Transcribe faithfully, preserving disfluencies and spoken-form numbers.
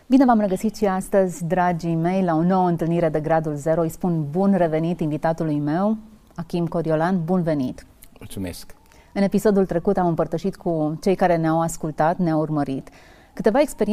Bine v-am regăsit și astăzi, dragii mei, la o nouă întâlnire de Gradul Zero. Îi spun bun revenit invitatului meu, Achim Coriolan. Bun venit! Mulțumesc! În episodul trecut am împărtășit cu cei care ne-au ascultat, ne-au urmărit, câteva experiențe